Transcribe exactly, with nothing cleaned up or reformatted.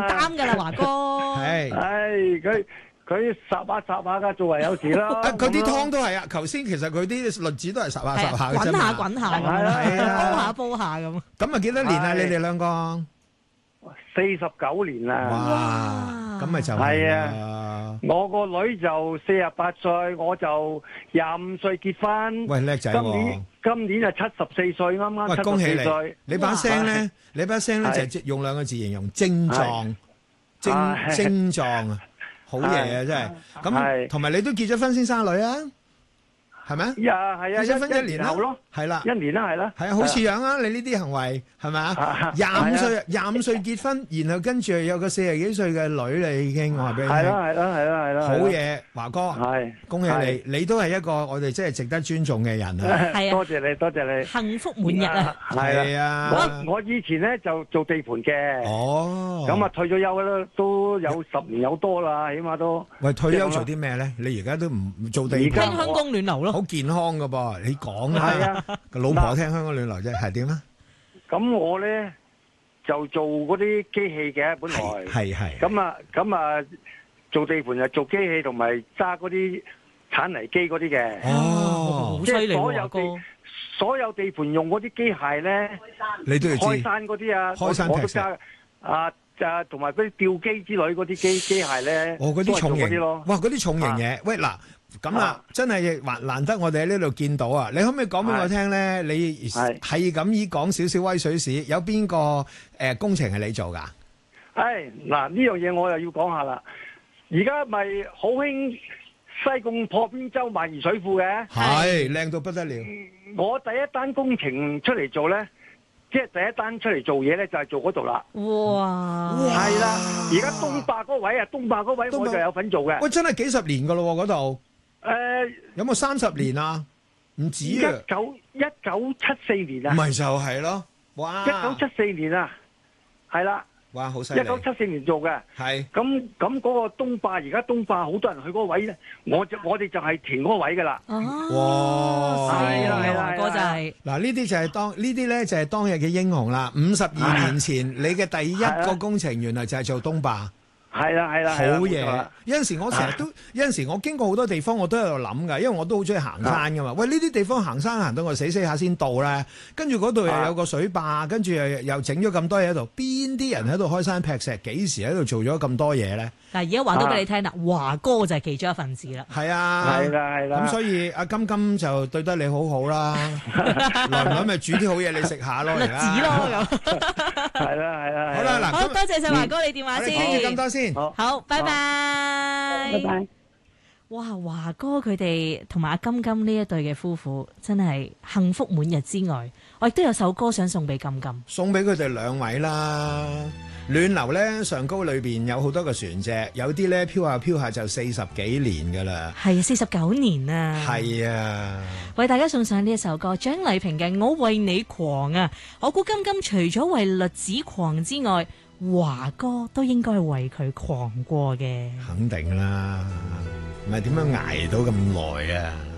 擔噶啦，華哥。 係， 唉，佢佢霎下霎下噶，做為有時啦。 啊佢啲湯都係啊，頭先其實佢啲栗子都係霎下霎下嘅啫滾下嘛。 滾下咁係啊樣， 係啊煲下煲下咁。 咁啊幾多年啊？你係哋兩個？ 四十九年啦。 哇！咁咪就係係啊啊。我個女就四十八歲，我就廿五歲結婚。 喂，叻仔今喎年！今年就七十四歲，啱喂， 啱七恭喜你！ 十四歲。 你把聲咧，你把聲咧係就係用兩個字形容精壯，精係精壯啊！好嘢啊，真係。咁係同埋你都結咗婚先生女啊？係咪啊？ 呀，係啊， 結咗婚一年啦後咯， 係啦， 一年啦，係啦。 係啊，好似樣啊！你呢啲行為係咪啊？廿五歲，廿五歲結婚，然後跟住有個四十幾歲嘅女啦，已經我話俾你聽。 係啦，係啦，係啦，係啦。 好嘢，華哥， 係恭喜你！你都係一個我哋真係值得尊重嘅人啊！ 係啊多謝你，多謝你。 幸福滿日啊！ 係啊， 我我以前咧就做地盤嘅， 哦， 咁啊退咗休啦，都有十年有多啦，起碼都。 喂，退休做啲咩咧？你而家都唔做地盤， 聽香港暖流咯， 好健康噶噃，你講係啊， 啊， 個老婆聽香港暖流啫，係點啊？ 咁我咧就做嗰啲機器嘅，本來係係， 咁啊咁啊做地盤就做機器同埋揸嗰啲鏟泥機嗰啲嘅。 哦， 好犀利即係所有喎，哥。 地所有地盤用嗰啲機械咧， 你都要知， 開山嗰啲啊， 開山劈石我我都揸啊啊，同埋嗰啲吊機之類嗰啲機機械咧， 哦，嗰都係做啲重型嗰啲咯，。 哇，嗰啲重型嘢，喂嗱。咁啦啊， 真係還難得我哋喺呢度見到啊！你可唔可以講俾我聽咧？你係係咁依講少少威水史，有邊個誒工程係你做㗎？ 唉，嗱呢樣嘢我又要講下啦。而家咪好興西貢破邊洲萬宜水庫嘅， 係靚到不得了。 我第一單工程出嚟做咧，即係第一單出嚟做嘢咧，就係做嗰度啦。 哇！ 係啦，而家東壩嗰位啊，東壩嗰位東壩我就有份做嘅。 喂，真係幾十年㗎咯喎，嗰度誒， 有冇三十年啊？唔止一啊！ 九一九七四年啊， 咪就係咯，哇！ 一九七四年啊，係啦， 哇，好犀一利！ 九七四年做嘅。 係咁咁嗰個東壩，而家東壩好多人去嗰個位咧，我就我哋就係填嗰個位噶啦。 哦， 哇係啦係啦華哥就係嗱，呢啲就係當呢啲咧就係當日嘅英雄啦。五十二年前你嘅第一個工程原來就係做東壩。 係啦係啦， 好係啦冇錯嘢啦！ 有陣時我成日都，有陣時我經過好多地方，我都喺度諗㗎，因為我都好中意行山噶嘛。喂，呢啲地方行山行到我死死下先到咧，跟住嗰度又有個水壩，跟住又又整咗咁多嘢喺度，邊啲人喺度開山劈石？幾時喺度做咗咁多嘢咧？ 嗱，而家話到俾你聽啦，華哥就係其中一份子啦。 係啊， 係啦係啦。 咁所以阿金金就對得你好好啦，來唔來咪煮啲好嘢你食下咯， 栗而家子咯咁。 係啦係啦。 好啦嗱， 好多謝晒華哥你電話我哋講住咁先。 多先。 好， 好，拜拜。 拜拜。 哇，華哥佢哋同埋阿金金呢一對嘅夫婦真係幸福滿日之外，我亦都有首歌想送俾金金。 送俾佢哋兩位啦。暖流咧上高裏邊有好多個船隻，有啲咧飄下飄下就四十幾年噶啦。 係四十九年啊！ 係啊， 為大家送上呢一首歌，張麗萍嘅《我為你狂》啊！我估金金除咗為栗子狂之外，華哥都應該為佢狂過嘅。 肯定啦，唔係點樣捱到咁耐啊？